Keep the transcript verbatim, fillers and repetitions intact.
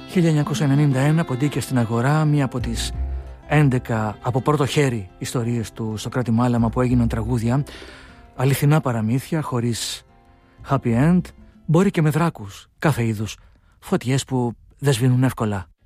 χίλια εννιακόσια ενενήντα ένα ποντίκια στην αγορά, μία από τις έντεκα από πρώτο χέρι ιστορίες του Σωκράτη Μάλαμα που έγιναν τραγούδια, αληθινά παραμύθια χωρίς happy end, μπορεί και με δράκους κάθε είδους, φωτιές που δεν σβήνουν εύκολα.